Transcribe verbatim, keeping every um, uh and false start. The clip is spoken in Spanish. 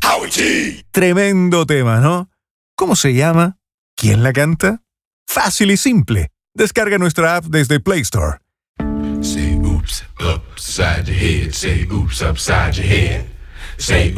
Howie G. Tremendo tema, ¿no? ¿Cómo se llama? ¿Quién la canta? Fácil y simple. Descarga nuestra app desde Play Store. Say oops upside your head. Say oops upside your head. Say